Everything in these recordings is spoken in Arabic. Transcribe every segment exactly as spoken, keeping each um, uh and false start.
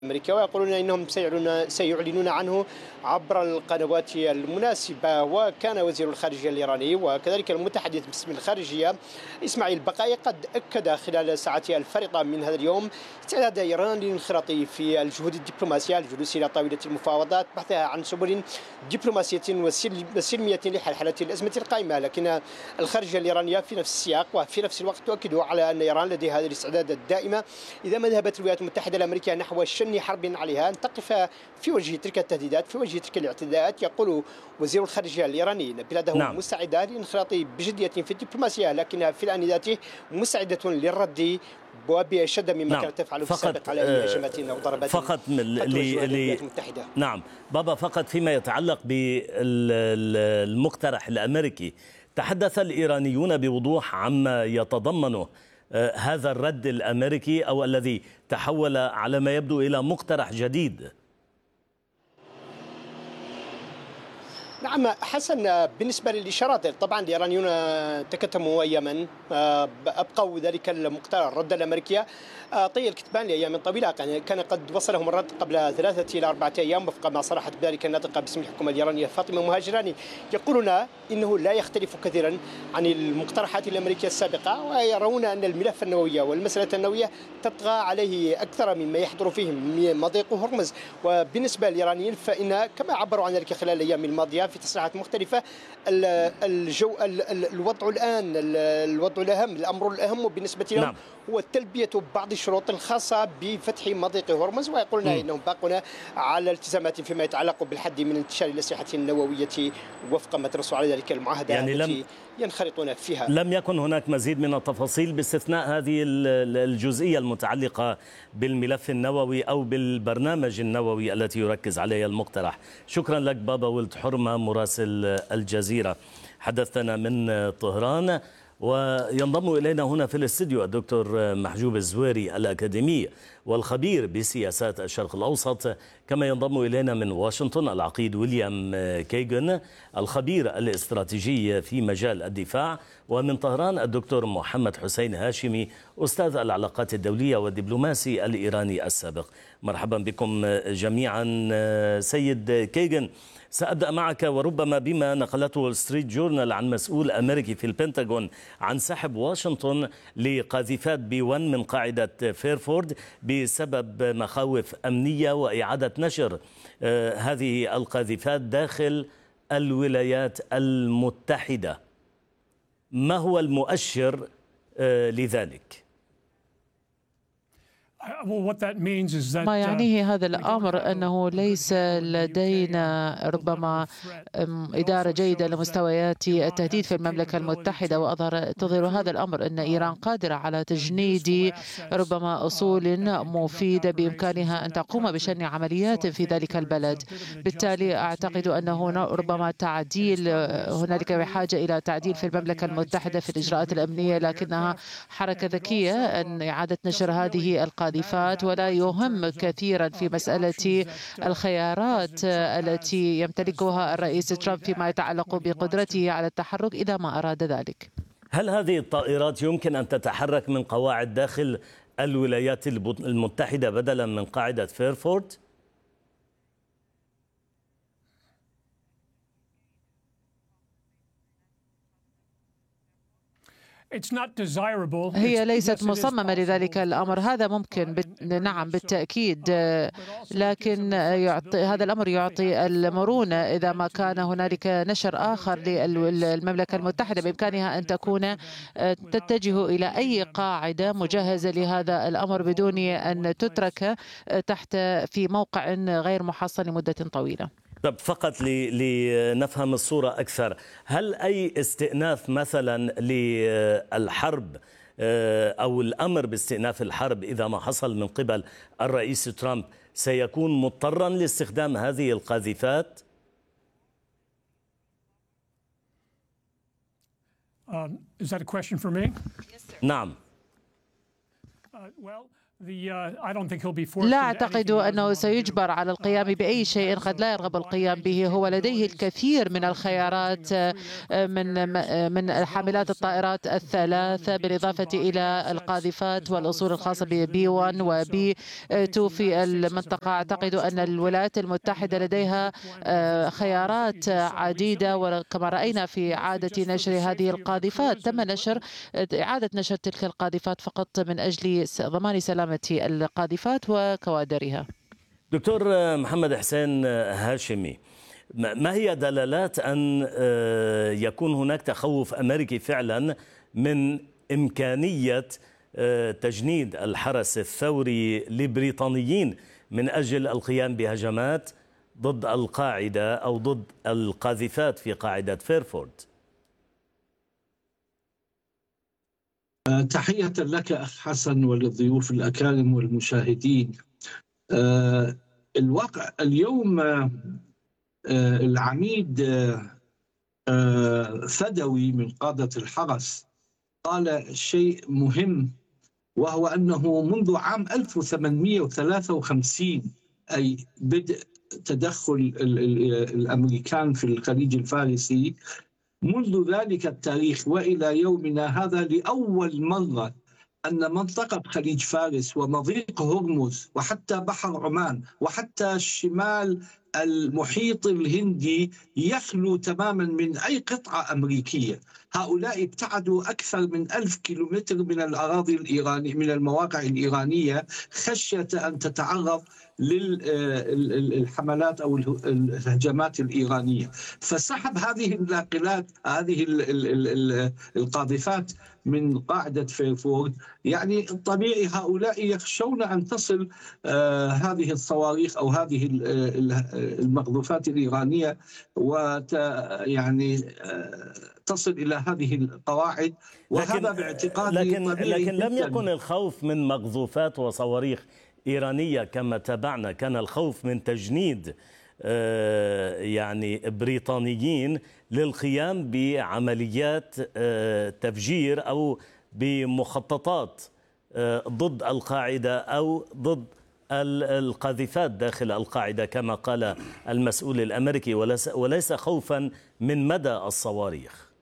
أمريكا، ويقولون أنهم سيعلنون سيعلنون عنه عبر القنوات المناسبة. وكان وزير الخارجية الإيراني وكذلك المتحدث باسم الخارجية إسماعيل بقاي قد أكد خلال ساعته الفارطة من هذا اليوم استعداد إيران للانخراط في الجهود الدبلوماسية، الجلوس إلى طاولة المفاوضات، بحثها عن سبل دبلوماسية وسلمية لحل الأزمة القائمة. لكن الخارجية الإيرانية في نفس السياق وفي نفس الوقت تؤكد على أن إيران لديها هذه الاستعداد الدائمة إذا ما ذهبت الولايات المتحدة الأمريكية نحو شن حرب عليها أن تقف في وجه تلك التهديدات، في وجه تلك الاعتداءات. يقول وزير الخارجية الإيراني أن بلاده نعم. مستعدة للانخراط بجدية في الدبلوماسية، لكنها في الآن ذاته مستعدة للرد وبأشد مما نعم. كانت تفعل في السابق على أي هجمات أو ضربات فقط الولايات المتحدة. نعم بابا، فقط فيما يتعلق بالمقترح الأمريكي، تحدث الإيرانيون بوضوح عما يتضمنه هذا الرد الأمريكي أو الذي تحول على ما يبدو إلى مقترح جديد. نعم حسن، بالنسبة للإشارات طبعا الإيرانيون تكتموا أياما، أبقوا ذلك المقترح الرد الأمريكي طي الكتبان لأيام طويلة. كان قد وصلهم الرد قبل ثلاثة إلى أربعة أيام وفق ما صرحت بذلك الناطقة باسم الحكومة الإيرانية فاطمة مهاجراني. يقولون إنه لا يختلف كثيرا عن المقترحات الأمريكية السابقة، ويرون أن الملف النووي والمسألة النووية تطغى عليه أكثر مما يحضر فيه مضيق هرمز. وبالنسبة للإيرانيين فإن كما عبروا عن ذلك خلال الأيام الماضية في تصريحات مختلفة، الجو الوضع الآن الوضع الأهم الأمر الأهم بالنسبة لهم نعم. هو تلبية بعض الشروط الخاصة بفتح مضيق هرمز، ويقولون إنهم باقون على التزامات فيما يتعلق بالحد من انتشار الأسلحة النووية وفق ما تنص على ذلك المعاهدة يعني التي لم ينخرطون فيها. لم يكن هناك مزيد من التفاصيل باستثناء هذه الجزئية المتعلقة بالملف النووي أو بالبرنامج النووي التي يركز عليها المقترح. شكرا لك بابا ولد حرمة مراسل الجزيرة، حدثنا من طهران. وينضم إلينا هنا في الاستديو الدكتور محجوب الزويري الأكاديمي والخبير بسياسات الشرق الأوسط، كما ينضم إلينا من واشنطن العقيد ويليام كيغن الخبير الاستراتيجي في مجال الدفاع، ومن طهران الدكتور محمد حسين هاشمي أستاذ العلاقات الدولية والدبلوماسي الإيراني السابق. مرحبا بكم جميعا. سيد كيغن، سأبدأ معك، وربما بما نقلته الستريت جورنال عن مسؤول أمريكي في البنتاغون عن سحب واشنطن لقاذفات بي واحد من قاعدة فيرفورد بسبب مخاوف أمنية وإعادة نشر آه هذه القاذفات داخل الولايات المتحدة. ما هو المؤشر آه لذلك؟ ما يعنيه هذا الأمر أنه ليس لدينا ربما إدارة جيدة لمستويات التهديد في المملكة المتحدة، وأظهر تظهر هذا الأمر أن إيران قادرة على تجنيد ربما أصول مفيدة بإمكانها أن تقوم بشن عمليات في ذلك البلد. بالتالي أعتقد أنه ربما تعديل هنالك بحاجة إلى تعديل في المملكة المتحدة في الإجراءات الأمنية، لكنها حركة ذكية أن إعادة نشر هذه القاذفات، ولا يهم كثيرا في مسألة الخيارات التي يمتلكها الرئيس ترامب فيما يتعلق بقدرته على التحرك إذا ما أراد ذلك. هل هذه الطائرات يمكن أن تتحرك من قواعد داخل الولايات المتحدة بدلا من قاعدة فيرفورد؟ هي ليست مصممة لذلك الأمر. هذا ممكن بت... نعم بالتأكيد، لكن يعطي... هذا الأمر يعطي المرونة إذا ما كان هنالك نشر آخر للمملكة المتحدة بإمكانها أن تكون تتجه إلى أي قاعدة مجهزة لهذا الأمر بدون أن تترك تحت في موقع غير محصن لمدة طويلة. طب فقط لنفهم الصورة أكثر، هل أي استئناف مثلا للحرب أو الأمر باستئناف الحرب إذا ما حصل من قبل الرئيس ترامب سيكون مضطرا لاستخدام هذه القاذفات؟ Um, is that a question for me? نعم. Uh, well, لا أعتقد أنه سيجبر على القيام بأي شيء قد لا يرغب القيام به. هو لديه الكثير من الخيارات من من حاملات الطائرات الثلاث، بالإضافة إلى القاذفات والأصول الخاصة ببي واحد وبي اثنين في المنطقة. أعتقد أن الولايات المتحدة لديها خيارات عديدة، وكما رأينا في إعادة نشر هذه القاذفات تم نشر إعادة نشر تلك القاذفات فقط من أجل ضمان سلامة القاذفات وكوادرها. دكتور محمد حسين هاشمي، ما هي دلالات أن يكون هناك تخوف أمريكي فعلا من إمكانية تجنيد الحرس الثوري لبريطانيين من أجل القيام بهجمات ضد القاعدة أو ضد القاذفات في قاعدة فيرفورد؟ تحية لك أخ حسن وللضيوف الأكارم والمشاهدين. الواقع اليوم العميد ثدوي من قادة الحرس قال شيء مهم، وهو أنه منذ عام ألف وثمانمئة وثلاثة وخمسين أي بدء تدخل الأمريكان في الخليج الفارسي، منذ ذلك التاريخ وإلى يومنا هذا لأول مرة أن منطقة خليج فارس ومضيق هرمز وحتى بحر عمان وحتى شمال المحيط الهندي يخلو تماما من أي قطعة أمريكية. هؤلاء ابتعدوا أكثر من ألف كيلومتر من الأراضي الإيرانية، من المواقع الإيرانية، خشية أن تتعرض للحملات أو الهجمات الإيرانية. فسحب هذه الناقلات، هذه القاذفات من قاعدة فيرفورد، يعني الطبيعي هؤلاء يخشون أن تصل آه هذه الصواريخ أو هذه المقذوفات الإيرانية وت يعني آه تصل إلى هذه القواعد، وهذا لكن باعتقادي لكن طبيعي. لكن لم يكن الخوف من مقذوفات وصواريخ إيرانية كما تابعنا، كان الخوف من تجنيد يعني بريطانيين للقيام بعمليات تفجير أو بمخططات ضد القاعدة أو ضد القاذفات داخل القاعدة كما قال المسؤول الأمريكي، وليس خوفا من مدى الصواريخ.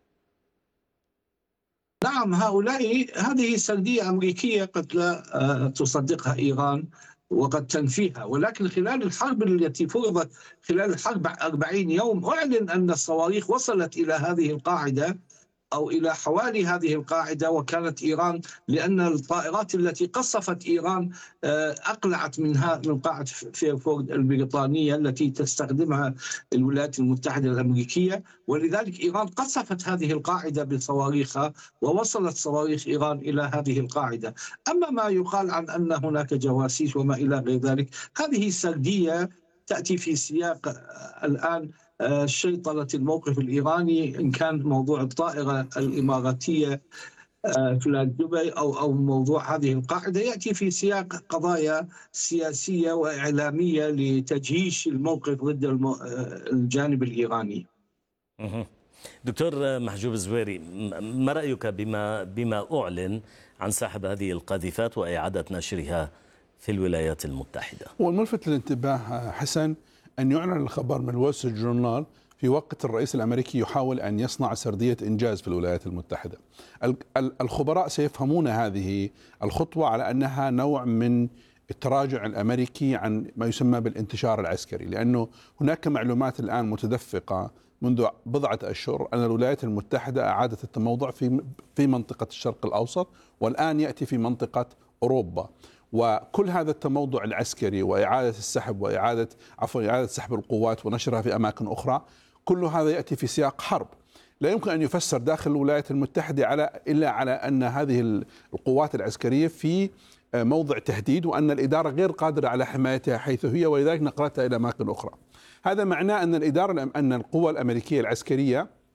نعم، هؤلاء هذه سردية أمريكية قد لا تصدقها إيران وقد تنفيها، ولكن خلال الحرب التي فرضت خلال الحرب أربعين يوم أعلن أن الصواريخ وصلت إلى هذه القاعدة أو إلى حوالي هذه القاعدة، وكانت إيران لأن الطائرات التي قصفت إيران أقلعت منها من قاعدة فيرفورد البريطانية التي تستخدمها الولايات المتحدة الأمريكية، ولذلك إيران قصفت هذه القاعدة بصواريخها ووصلت صواريخ إيران إلى هذه القاعدة. أما ما يقال عن أن هناك جواسيس وما إلى غير ذلك، هذه سردية تأتي في سياق الآن شيطنة الموقف الإيراني، إن كان موضوع الطائرة الإماراتية في دبي أو أو موضوع هذه القاعدة، يأتي في سياق قضايا سياسية وإعلامية لتجهيش الموقف ضد الجانب الإيراني. دكتور محجوب الزويري، ما رأيك بما بما أعلن عن سحب هذه القاذفات وإعادة نشرها في الولايات المتحدة؟ والملفت للانتباه حسن أن يعلن الخبر من وول ستريت جورنال في وقت الرئيس الأمريكي يحاول أن يصنع سردية إنجاز في الولايات المتحدة. الخبراء سيفهمون هذه الخطوة على أنها نوع من التراجع الأمريكي عن ما يسمى بالانتشار العسكري، لأنه هناك معلومات الآن متدفقة منذ بضعة أشهر أن الولايات المتحدة أعادت التموضع في في منطقة الشرق الأوسط، والآن يأتي في منطقة أوروبا. وكل هذا التموضع العسكري وإعادة السحب وإعادة عفوا إعادة سحب القوات ونشرها في أماكن أخرى، كل هذا يأتي في سياق حرب. لا يمكن أن يفسر داخل الولايات المتحدة على إلا على أن هذه القوات العسكرية في موضع تهديد وأن الإدارة غير قادرة على حمايتها حيث هي، ولذلك نقلتها إلى أماكن أخرى. هذا معناه أن الإدارة أن القوى الأمريكية العسكرية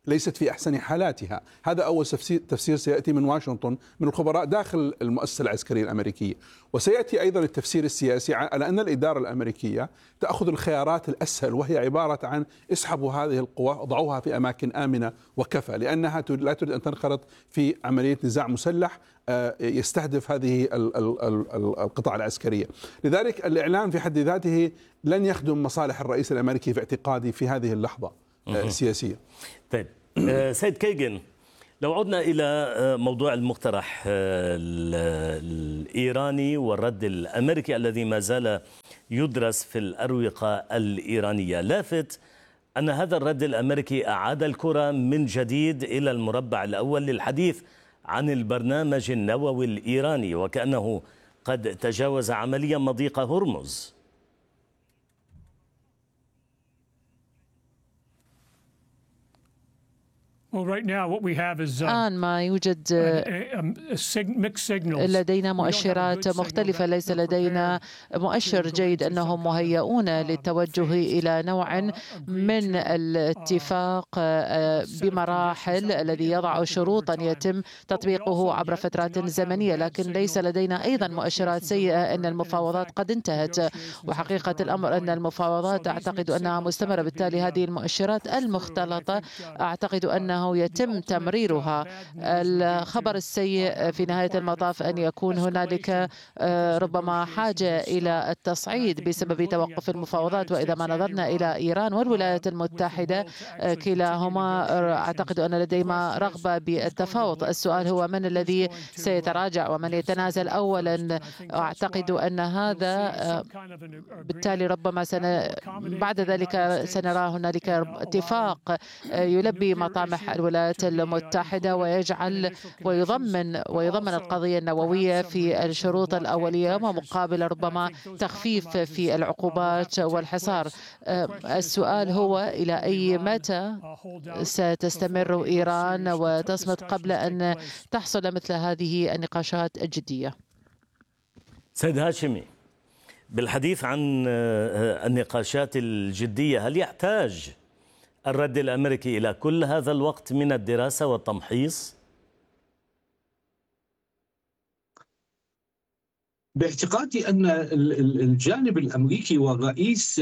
ليست في أحسن حالاتها. هذا أول تفسير سيأتي من واشنطن من الخبراء داخل المؤسسة العسكرية الأمريكية. وسيأتي أيضا التفسير السياسي على أن الإدارة الأمريكية تأخذ الخيارات الأسهل، وهي عبارة عن اسحبوا هذه القوى وضعوها في أماكن آمنة وكفى، لأنها لا تريد أن تنخرط في عملية نزاع مسلح يستهدف هذه القطاع العسكرية. لذلك الإعلان في حد ذاته لن يخدم مصالح الرئيس الأمريكي في اعتقادي في هذه اللحظة السياسية. طيب سيد كيغن، لو عدنا إلى موضوع المقترح الإيراني والرد الأمريكي الذي ما زال يدرس في الأروقة الإيرانية، لافت أن هذا الرد الأمريكي أعاد الكرة من جديد إلى المربع الأول للحديث عن البرنامج النووي الإيراني، وكأنه قد تجاوز عمليا مضيق هرمز. الآن ما يوجد لدينا مؤشرات مختلفة، ليس لدينا مؤشر جيد أنهم مهيئون للتوجه إلى نوع من الاتفاق بمراحل الذي يضع شروطا يتم تطبيقه عبر فترات زمنية، لكن ليس لدينا أيضا مؤشرات سيئة أن المفاوضات قد انتهت، وحقيقة الأمر أن المفاوضات أعتقد أنها مستمرة. بالتالي هذه المؤشرات المختلطة أعتقد أنه يتم تمريرها. الخبر السيء في نهاية المطاف أن يكون هنالك ربما حاجة إلى التصعيد بسبب توقف المفاوضات. وإذا ما نظرنا إلى إيران والولايات المتحدة كلاهما أعتقد أن لديهما رغبة بالتفاوض. السؤال هو من الذي سيتراجع ومن يتنازل أولا. أعتقد أن هذا بالتالي ربما سن بعد ذلك سنرى هنالك اتفاق يلبي مطامح الولايات المتحدة ويجعل ويضمن ويضمن القضية النووية في الشروط الأولية، ومقابل ربما تخفيف في العقوبات والحصار. السؤال هو إلى أي متى ستستمر إيران وتصمت قبل أن تحصل مثل هذه النقاشات الجدية؟ سيد هاشمي، بالحديث عن النقاشات الجدية، هل يحتاج الرد الأمريكي إلى كل هذا الوقت من الدراسة والتمحيص؟ باعتقادي أن الجانب الأمريكي والرئيس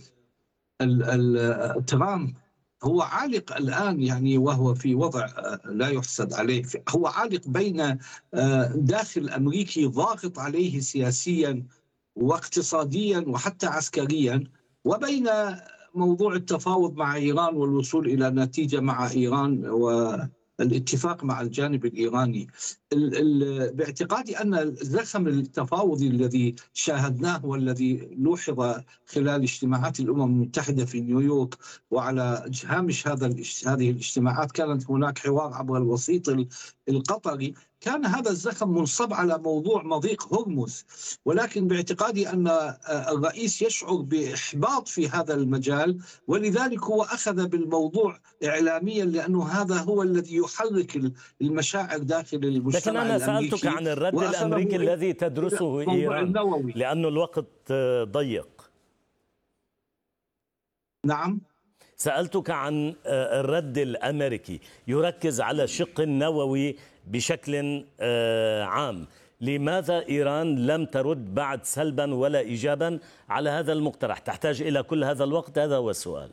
ترامب هو عالق الآن، يعني وهو في وضع لا يحسد عليه. هو عالق بين داخل أمريكي ضاغط عليه سياسيا واقتصاديا وحتى عسكريا، وبين موضوع التفاوض مع إيران والوصول إلى نتيجة مع إيران والاتفاق مع الجانب الإيراني. باعتقادي أن الزخم التفاوضي الذي شاهدناه والذي لوحظ خلال اجتماعات الأمم المتحدة في نيويورك، وعلى هامش هذا هذه الاجتماعات كانت هناك حوار عبر الوسيط القطري، كان هذا الزخم منصب على موضوع مضيق هرمز. ولكن باعتقادي أن الرئيس يشعر بإحباط في هذا المجال، ولذلك هو أخذ بالموضوع إعلاميا، لأنه هذا هو الذي يحرك المشاعر داخل المجتمع. لكن أنا سألتك عن الرد الأمريكي الذي تدرسه إيران، لأنه الوقت ضيق. نعم، سألتك عن الرد الأمريكي يركز على الشق النووي بشكل عام. لماذا إيران لم ترد بعد سلبا ولا إيجابا على هذا المقترح؟ تحتاج إلى كل هذا الوقت؟ هذا هو السؤال.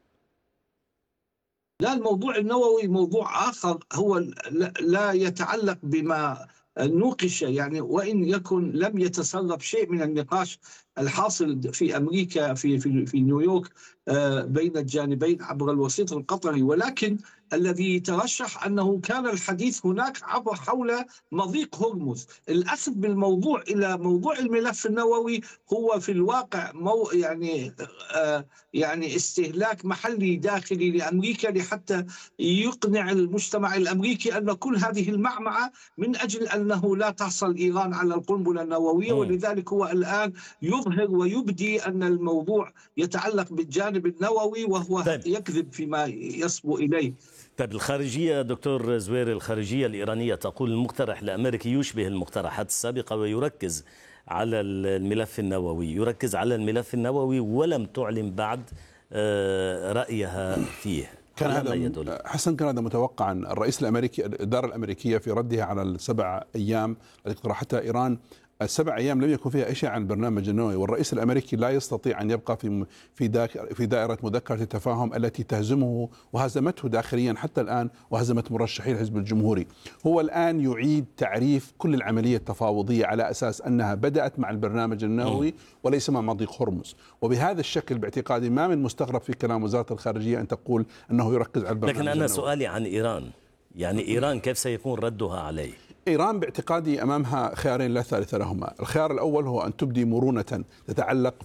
لا، الموضوع النووي موضوع آخر، هو لا يتعلق بما نوقش، يعني وإن يكن لم يتسرب شيء من النقاش الحاصل في أمريكا في في في نيويورك بين الجانبين عبر الوسيط القطري، ولكن الذي ترشح أنه كان الحديث هناك عبر حول مضيق هرمز. الأخذ بالموضوع إلى موضوع الملف النووي هو في الواقع مو يعني آه يعني استهلاك محلي داخلي لأمريكا لحتى يقنع المجتمع الأمريكي أن كل هذه المعمعة من أجل أنه لا تحصل إيران على القنبلة النووية. ولذلك هو الآن يظهر ويبدي أن الموضوع يتعلق بالجانب النووي، وهو طيب. يكذب فيما يصبو إليه. طيب الخارجية دكتور زوير، الخارجية الإيرانية تقول المقترح الأمريكي يشبه المقترحات السابقة ويركز على الملف النووي، يركز على الملف النووي ولم تعلن بعد رأيها فيه. كان هذا حسن كان هذا متوقعا. الرئيس الأمريكي الإدارة الأمريكية في ردها على السبع أيام التي اقترحتها إيران، السبع أيام لم يكن فيها أي شيء عن البرنامج النووي، والرئيس الأمريكي لا يستطيع أن يبقى في في في دائرة مذكرة التفاهم التي تهزمه وهزمته داخليا حتى الآن، وهزمت مرشحي الحزب الجمهوري. هو الآن يعيد تعريف كل العملية التفاوضية على أساس أنها بدأت مع البرنامج النووي وليس مع مضيق هرمز، وبهذا الشكل باعتقادي ما من مستغرب في كلام وزارة الخارجية أن تقول أنه يركز على البرنامج لكن أنا النووي. سؤالي عن إيران، يعني إيران كيف سيكون ردها عليه؟ إيران باعتقادي أمامها خيارين لا ثالث لهما. الخيار الأول هو أن تبدي مرونة تتعلق